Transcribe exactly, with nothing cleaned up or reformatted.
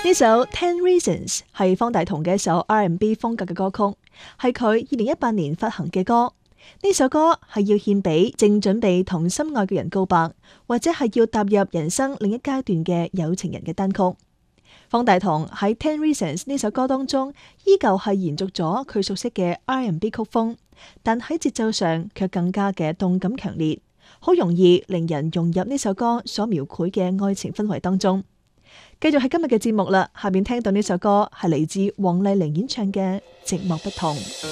呢首《Ten Reasons》係方大同嘅一首 R and B 風格嘅歌曲，係佢二零一八年發行嘅歌。呢首歌係要獻俾正準備同心愛嘅人告白，或者係要踏入人生另一階段嘅有情人嘅單曲。方大同喺《Ten Reasons》呢首歌當中，依舊係延續咗佢熟悉嘅 R and B 曲風，但喺節奏上卻更加嘅動感強烈，好容易令人融入呢首歌所描繪嘅愛情氛圍當中。繼續係今日嘅節目啦，下面聽到呢首歌係嚟自黃麗玲演唱嘅《寂寞不痛》。